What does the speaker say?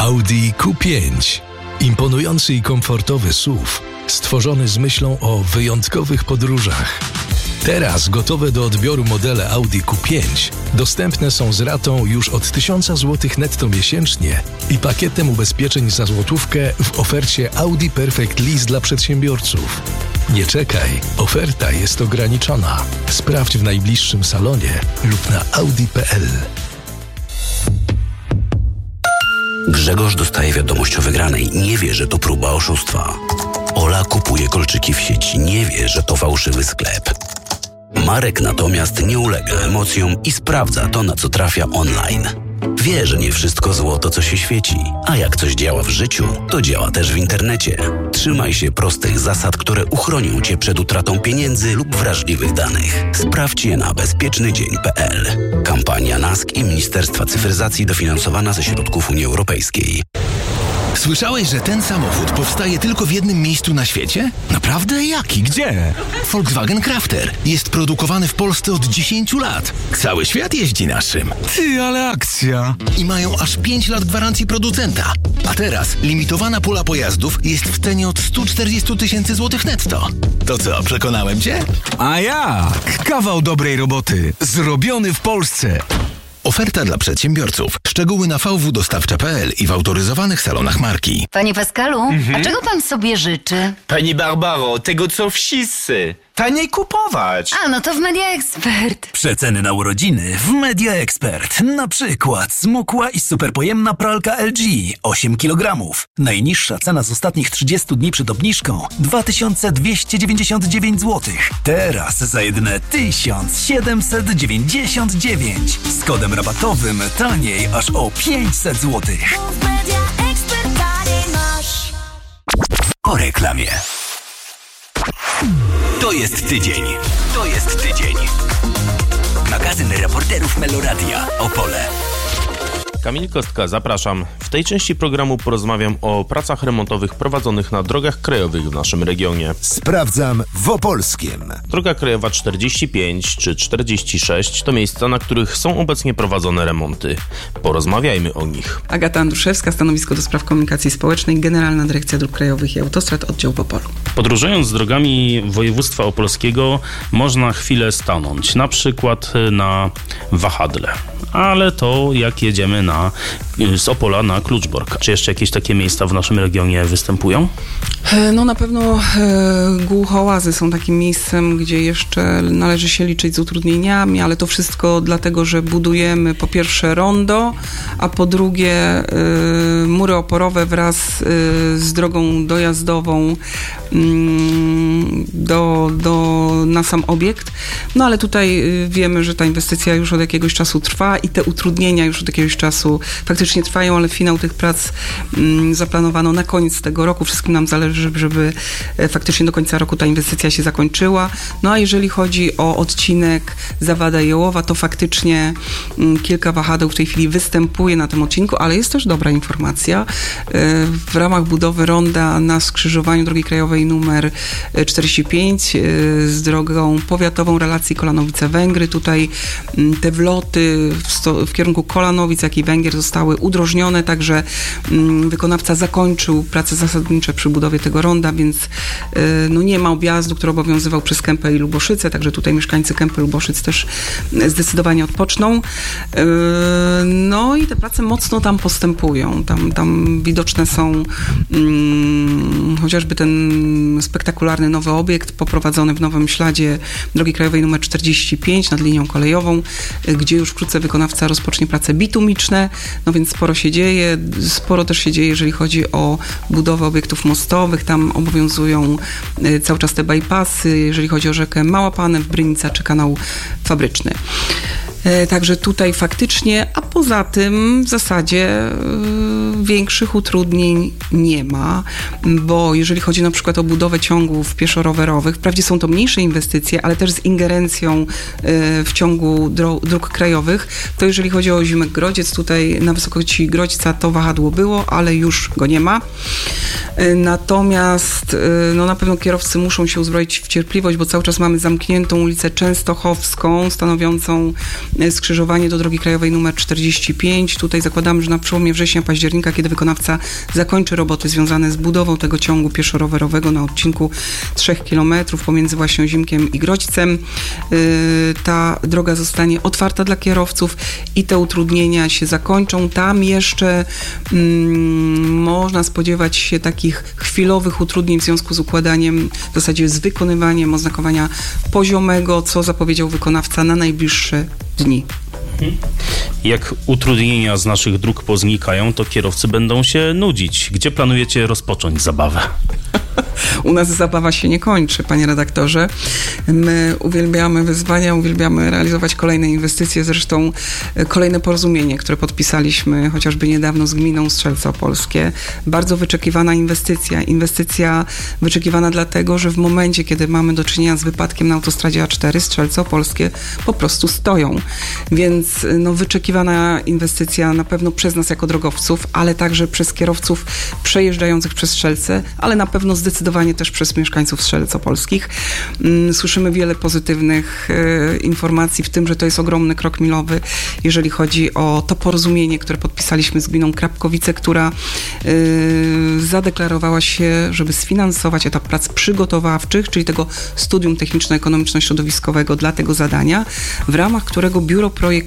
Audi Q5. Imponujący i komfortowy SUV, stworzony z myślą o wyjątkowych podróżach. Teraz gotowe do odbioru modele Audi Q5 dostępne są z ratą już od 1000 zł netto miesięcznie i pakietem ubezpieczeń za złotówkę w ofercie Audi Perfect Lease dla przedsiębiorców. Nie czekaj, oferta jest ograniczona. Sprawdź w najbliższym salonie lub na audi.pl. Grzegorz dostaje wiadomość o wygranej. Nie wie, że to próba oszustwa. Ola kupuje kolczyki w sieci. Nie wie, że to fałszywy sklep. Marek natomiast nie ulega emocjom i sprawdza to, na co trafia online. Wie, że nie wszystko złoto, co się świeci. A jak coś działa w życiu, to działa też w internecie. Trzymaj się prostych zasad, które uchronią Cię przed utratą pieniędzy lub wrażliwych danych. Sprawdź je na bezpiecznydzień.pl. Kampania NASK i Ministerstwa Cyfryzacji dofinansowana ze środków Unii Europejskiej. Słyszałeś, że ten samochód powstaje tylko w jednym miejscu na świecie? Naprawdę? Jaki? Gdzie? Volkswagen Crafter. Jest produkowany w Polsce od 10 lat. Cały świat jeździ naszym. Ty, ale akcja! I mają aż 5 lat gwarancji producenta. A teraz limitowana pula pojazdów jest w cenie od 140 000 złotych netto. To co, przekonałem Cię? A jak? Kawał dobrej roboty. Zrobiony w Polsce. Oferta dla przedsiębiorców. Szczegóły na vwdostawcza.pl i w autoryzowanych salonach marki. Panie Pascalu, a czego pan sobie życzy? Pani Barbaro, tego co wszyscy. Taniej kupować. A, no to w Media Expert. Przeceny na urodziny w Media Expert. Na przykład smukła i superpojemna pralka LG 8 kg. Najniższa cena z ostatnich 30 dni przed obniżką 2299 zł. Teraz za jedyne 1799. Z kodem rabatowym taniej aż o 500 zł. Po reklamie. To jest tydzień. Magazyn reporterów Meloradia Opole. Kamil Kostka, zapraszam. W tej części programu porozmawiam o pracach remontowych prowadzonych na drogach krajowych w naszym regionie. Sprawdzam w Opolskiem. Droga krajowa 45 czy 46 to miejsca, na których są obecnie prowadzone remonty. Porozmawiajmy o nich. Agata Andruszewska, stanowisko do spraw komunikacji społecznej, Generalna Dyrekcja Dróg Krajowych i Autostrad, oddział w Opolu. Podróżując drogami województwa opolskiego można chwilę stanąć, na przykład na wahadle. Ale to jak jedziemy z Opola na Kluczbork. Czy jeszcze jakieś takie miejsca w naszym regionie występują? No na pewno Głuchołazy są takim miejscem, gdzie jeszcze należy się liczyć z utrudnieniami, ale to wszystko dlatego, że budujemy po pierwsze rondo, a po drugie mury oporowe wraz z drogą dojazdową na sam obiekt. No ale tutaj wiemy, że ta inwestycja już od jakiegoś czasu trwa i te utrudnienia już od jakiegoś czasu faktycznie trwają, ale finał tych prac zaplanowano na koniec tego roku. Wszystkim nam zależy, żeby faktycznie do końca roku ta inwestycja się zakończyła. No a jeżeli chodzi o odcinek Zawada-Jołowa, to faktycznie kilka wahadeł w tej chwili występuje na tym odcinku, ale jest też dobra informacja. W ramach budowy ronda na skrzyżowaniu drogi krajowej numer 45 z drogą powiatową relacji Kolanowice-Węgry. Tutaj te wloty w kierunku Kolanowic, jak i Węgier zostały udrożnione, także wykonawca zakończył prace zasadnicze przy budowie tego ronda, więc no nie ma objazdu, który obowiązywał przez Kępę i Luboszyce, także tutaj mieszkańcy Kępy i Luboszyc też zdecydowanie odpoczną. No i te prace mocno tam postępują. Tam widoczne są chociażby ten spektakularny nowy obiekt poprowadzony w nowym śladzie drogi krajowej nr 45 nad linią kolejową, gdzie już wkrótce wykonawca rozpocznie prace bitumiczne, no więc sporo się dzieje. Sporo też się dzieje, jeżeli chodzi o budowę obiektów mostowych. Tam obowiązują cały czas te bypassy, jeżeli chodzi o rzekę Małapanew, Brynica czy kanał fabryczny. Także tutaj faktycznie, a poza tym w zasadzie większych utrudnień nie ma, bo jeżeli chodzi na przykład o budowę ciągów pieszo-rowerowych, wprawdzie są to mniejsze inwestycje, ale też z ingerencją w ciągu dróg krajowych, to jeżeli chodzi o Ozimyk-Grodziec, tutaj na wysokości Grodźca to wahadło było, ale już go nie ma. Natomiast no na pewno kierowcy muszą się uzbroić w cierpliwość, bo cały czas mamy zamkniętą ulicę Częstochowską, stanowiącą skrzyżowanie do drogi krajowej nr 45. Tutaj zakładamy, że na przełomie września-października października, kiedy wykonawca zakończy roboty związane z budową tego ciągu pieszo-rowerowego na odcinku 3 km pomiędzy właśnie Ozimkiem i Grodźcem. Ta droga zostanie otwarta dla kierowców i te utrudnienia się zakończą. Tam jeszcze można spodziewać się takich chwilowych utrudnień w związku z układaniem, w zasadzie z wykonywaniem oznakowania poziomego, co zapowiedział wykonawca na najbliższe dni. Jak utrudnienia z naszych dróg poznikają, to kierowcy będą się nudzić. Gdzie planujecie rozpocząć zabawę? U nas zabawa się nie kończy, panie redaktorze. My uwielbiamy wyzwania, uwielbiamy realizować kolejne inwestycje, zresztą kolejne porozumienie, które podpisaliśmy chociażby niedawno z gminą Strzelce Opolskie. Bardzo wyczekiwana inwestycja. Inwestycja wyczekiwana dlatego, że w momencie, kiedy mamy do czynienia z wypadkiem na autostradzie A4, Strzelce Opolskie po prostu stoją. Więc wyczekiwana inwestycja na pewno przez nas jako drogowców, ale także przez kierowców przejeżdżających przez Strzelce, ale na pewno zdecydowanie też przez mieszkańców Strzelec Opolskich. Słyszymy wiele pozytywnych informacji, w tym, że to jest ogromny krok milowy, jeżeli chodzi o to porozumienie, które podpisaliśmy z gminą Krapkowice, która zadeklarowała się, żeby sfinansować etap prac przygotowawczych, czyli tego studium techniczno-ekonomiczno-środowiskowego dla tego zadania, w ramach którego biuro projektu